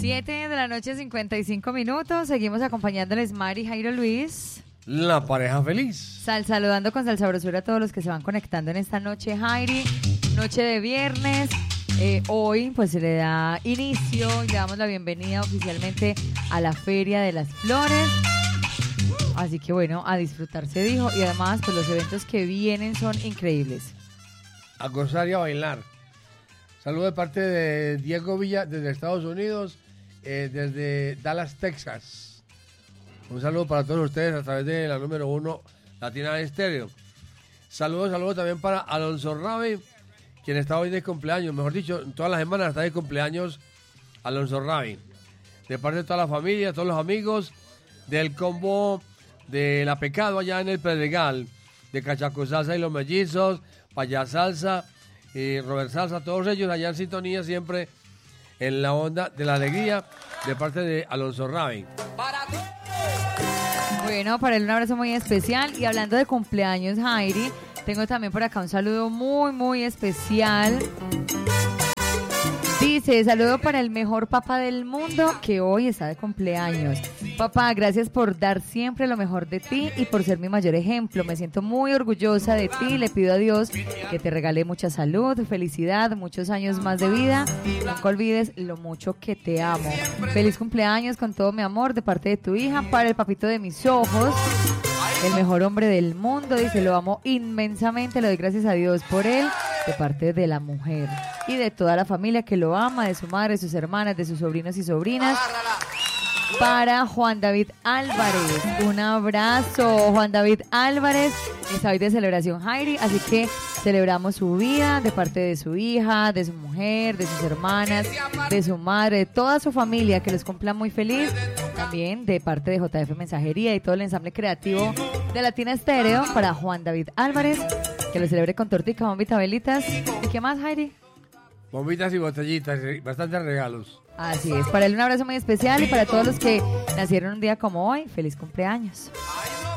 7 de la noche, 55 minutos. Seguimos acompañándoles Mari, Jairo, Luis. La pareja feliz. Saludando con salsabrosura a todos los que se van conectando en esta noche, Jairi. Noche de viernes. Hoy pues se le da inicio y le damos la bienvenida oficialmente a la Feria de las Flores. Así que bueno, a disfrutar se dijo. Y además pues los eventos que vienen son increíbles. A gozar y a bailar. Saludo de parte de Diego Villa desde Estados Unidos, desde Dallas, Texas. Un saludo para todos ustedes a través de la número 1 Latina Estéreo. Saludos también para Alonso Ravi, quien está hoy de cumpleaños. Mejor dicho, todas las semanas está de cumpleaños Alonso Ravi. De parte de toda la familia, todos los amigos del combo de La Pecado allá en el Pedregal, de Cachaco Salsa y los Mellizos, Payá Salsa y Robert Salsa, todos ellos allá en sintonía siempre en la onda de la alegría de parte de Alonso Ravi. Bueno, para él un abrazo muy especial. Y hablando de cumpleaños, Jairi, tengo también por acá un saludo muy, muy especial. Dice, saludo para el mejor papá del mundo que hoy está de cumpleaños. Papá, gracias por dar siempre lo mejor de ti y por ser mi mayor ejemplo. Me siento muy orgullosa de ti. Le pido a Dios que te regale mucha salud, felicidad, muchos años más de vida. Nunca olvides lo mucho que te amo. Feliz cumpleaños con todo mi amor de parte de tu hija, para el papito de mis ojos. El mejor hombre del mundo, dice, lo amo inmensamente, le doy gracias a Dios por él, de parte de la mujer y de toda la familia que lo ama, de su madre, de sus hermanas, de sus sobrinos y sobrinas. Para Juan David Álvarez, un abrazo, Juan David Álvarez, está hoy de celebración, Jairi, así que celebramos su vida de parte de su hija, de su mujer, de sus hermanas, de su madre, de toda su familia, que los cumpla muy feliz. También de parte de JF Mensajería y todo el ensamble creativo de Latina Estéreo para Juan David Álvarez, que lo celebre con tortica, bombita, velitas. ¿Y qué más, Jairi? Bombitas y botellitas, bastantes regalos. Así es, para él un abrazo muy especial y para todos los que nacieron un día como hoy, feliz cumpleaños.